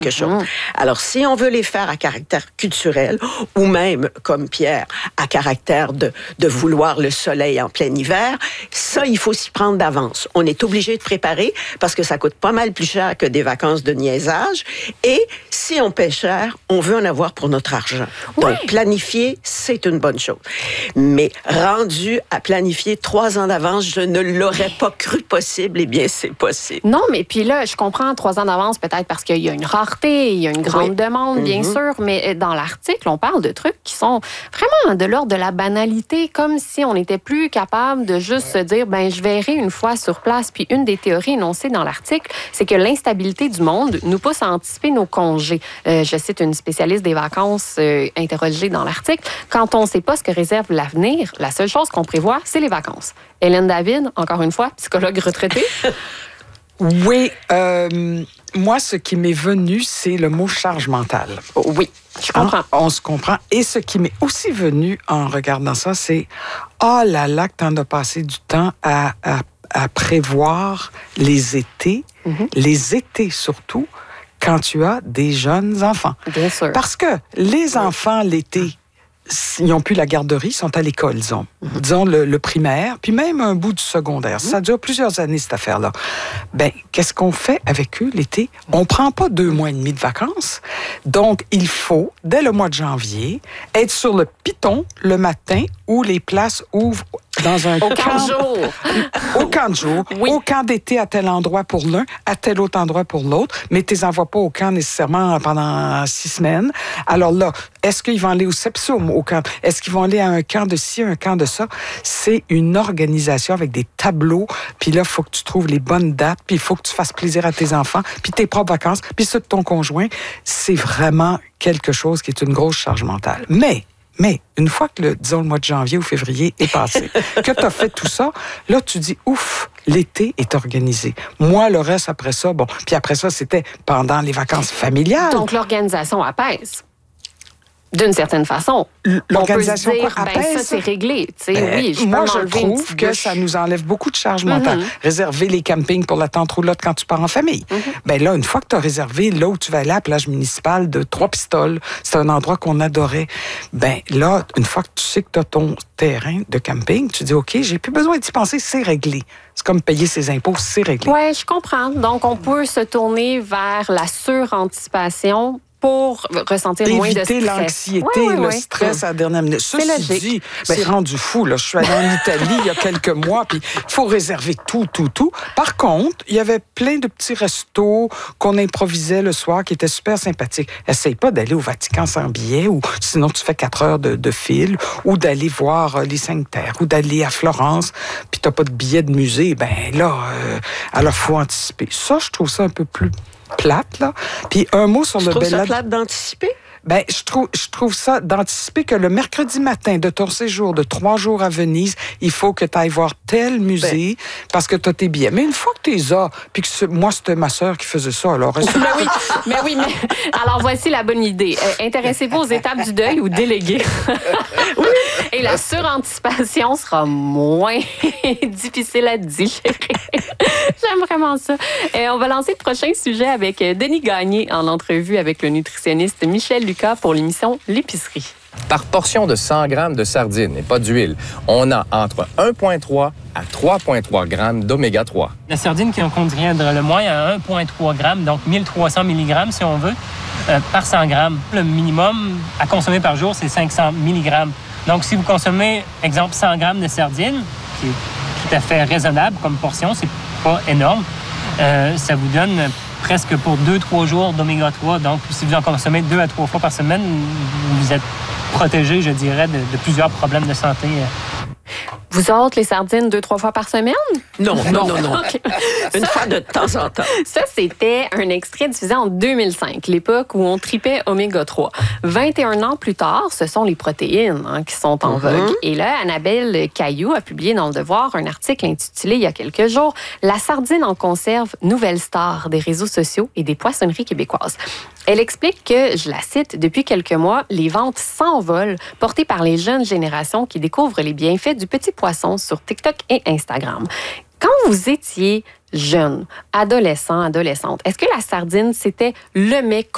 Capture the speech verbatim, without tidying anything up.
quelque chose. Mmh. Alors, si on veut les faire à caractère culturel, ou même, comme Pierre, à caractère de, de vouloir le soleil en plein hiver, ça, il faut s'y prendre d'avance. On est obligé de préparer parce que ça coûte pas mal plus cher que des vacances de niaisage. Et si on paie cher, on veut en avoir pour notre argent. Oui. Donc, planifier, c'est une bonne chose. Mais rendu à planifier trois ans d'avance, je ne l'aurais pas cru possible. Eh bien, c'est possible. Non, mais puis là, je comprends trois ans d'avance peut-être parce qu'il y a une rareté, il y a une grande oui. demande, bien mm-hmm. sûr, mais dans l'article, on parle de trucs qui sont vraiment de l'ordre de la banalité, comme si on n'était plus capable de juste se dire, ben je verrai une fois sur place. Puis une des théories énoncées dans l'article, c'est que l'instabilité du monde nous pousse à anticiper nos congés. Euh, je cite une spécialiste des vacances euh, interrogée dans l'article. Quand on ne sait pas ce que réserve l'avenir, la seule chose qu'on prévoit, c'est les vacances. Hélène David, encore une fois, psychologue retraitée. Oui, euh, moi, ce qui m'est venu, c'est le mot charge mentale. Oui, je comprends. Hein? On se comprend. Et ce qui m'est aussi venu en regardant ça, c'est « Oh là là, que t'en as passé du temps à, à, à prévoir les étés, mm-hmm. les étés surtout, quand tu as des jeunes enfants. » Bien sûr. Parce que les enfants, l'été, ils n'ont plus la garderie, ils sont à l'école, disons. Mm-hmm. Disons le, le primaire, puis même un bout du secondaire. Mm-hmm. Ça dure plusieurs années, cette affaire-là. Bien, qu'est-ce qu'on fait avec eux l'été? On ne prend pas deux mois et demi de vacances. Donc, il faut, dès le mois de janvier, être sur le piton le matin où les places ouvrent dans un au camp, camp de jour. Au camp de jour. Oui. Au camp d'été à tel endroit pour l'un, à tel autre endroit pour l'autre. Mais tu les envoies pas au camp nécessairement pendant six semaines. Alors là, est-ce qu'ils vont aller au Sepsum, au camp? Est-ce qu'ils vont aller à un camp de ci, un camp de ça? C'est une organisation avec des tableaux. Puis là, il faut que tu trouves les bonnes dates. Puis il faut que tu fasses plaisir à tes enfants. Puis tes propres vacances. Puis ceux de ton conjoint. C'est vraiment quelque chose qui est une grosse charge mentale. Mais... Mais une fois que, le, disons, le mois de janvier ou février est passé, que tu as fait tout ça, là, tu dis, ouf, l'été est organisé. Moi, le reste, après ça, bon, puis après ça, c'était pendant les vacances familiales. Donc, l'organisation apaise. D'une certaine façon. L'organisation on peut se dire, quoi, apaise? Ben, ça, c'est réglé. Tu sais, ben, oui, je moi, peux je trouve que ça nous enlève beaucoup de charge mentale. Mm-hmm. Réserver les campings pour la tente roulotte quand tu pars en famille. Mm-hmm. Ben là, une fois que tu as réservé là où tu vas aller à la plage municipale de Trois-Pistoles, c'est un endroit qu'on adorait. Ben là, une fois que tu sais que tu as ton terrain de camping, tu dis, OK, j'ai plus besoin d'y penser, c'est réglé. C'est comme payer ses impôts, c'est réglé. Oui, je comprends. Donc, on peut se tourner vers la suranticipation pour ressentir d'éviter moins de stress. D'éviter l'anxiété, oui, oui, le oui. stress à la dernière minute. C'est Ceci logique. dit, ben, c'est rendu fou. Là. Je suis allée en Italie il y a quelques mois, puis il faut réserver tout, tout, tout. Par contre, il y avait plein de petits restos qu'on improvisait le soir qui étaient super sympathiques. Essaye pas d'aller au Vatican sans billet, ou sinon tu fais quatre heures de, de fil, ou d'aller voir les Cinq Terres, ou d'aller à Florence, puis t'as pas de billet de musée. Ben là, euh, alors faut anticiper. Ça, je trouve ça un peu plus plate, là. Puis un mot sur tu le trouves Bella... ça plate d'anticiper? Ben, je trouve, je trouve ça d'anticiper que le mercredi matin de ton séjour de trois jours à Venise, il faut que tu ailles voir tel musée ben. parce que tu as tes billets. Mais une fois que tu les as, puis que moi, c'était ma sœur qui faisait ça, alors... mais oui, mais oui, mais... Alors, voici la bonne idée. Euh, intéressez-vous aux étapes du deuil ou déléguez. Oui. Et la suranticipation sera moins difficile à digérer. J'aime vraiment ça. Et on va lancer le prochain sujet avec Denis Gagné en entrevue avec le nutritionniste Michel Lucas pour l'émission L'épicerie. Par portion de cent grammes de sardines et pas d'huile, on a entre un virgule trois à trois virgule trois grammes d'oméga trois. La sardine qui en contiendra le moins à un virgule trois grammes, donc mille trois cents milligrammes si on veut, euh, par cent grammes. Le minimum à consommer par jour, c'est cinq cents milligrammes. Donc, si vous consommez, exemple, cent grammes de sardines, qui est tout à fait raisonnable comme portion, c'est pas énorme, euh, ça vous donne presque pour deux à trois jours d'oméga trois. Donc, si vous en consommez deux à trois fois par semaine, vous êtes protégé, je dirais, de, de plusieurs problèmes de santé. Vous autres, les sardines deux, trois fois par semaine? Non, non, non, non. Okay. Une fois de temps en temps. Ça, c'était un extrait diffusé en deux mille cinq, l'époque où on tripait oméga trois. vingt et un ans plus tard, ce sont les protéines hein, qui sont en mm-hmm. vogue. Et là, Annabelle Caillou a publié dans Le Devoir un article intitulé il y a quelques jours « La sardine en conserve, nouvelle star des réseaux sociaux et des poissonneries québécoises ». Elle explique que, je la cite, depuis quelques mois, les ventes s'envolent, portées par les jeunes générations qui découvrent les bienfaits du petit poisson sur TikTok et Instagram. Quand vous étiez jeune, adolescent, adolescente, est-ce que la sardine, c'était le mets